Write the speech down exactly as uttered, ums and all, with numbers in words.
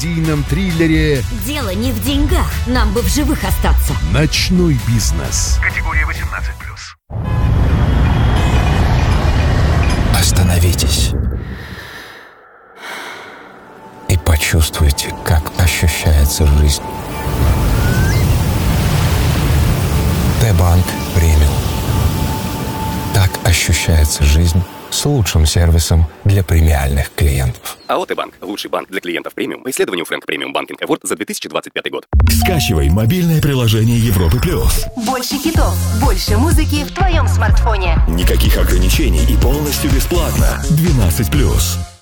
комедийном триллере «Дело не в деньгах, нам бы в живых остаться». «Ночной бизнес». Категория восемнадцать плюс. Остановитесь и почувствуйте, как ощущается жизнь. Т-банк премиум. Так ощущается жизнь с лучшим сервисом для премиальных клиентов. АО «Т-банк» – лучший банк для клиентов премиум по исследованию Frank Premium Banking Award за две тысячи двадцать пятый год. Скачивай мобильное приложение Европы плюс. Больше хитов, больше музыки в твоем смартфоне. Никаких ограничений и полностью бесплатно. двенадцать плюс.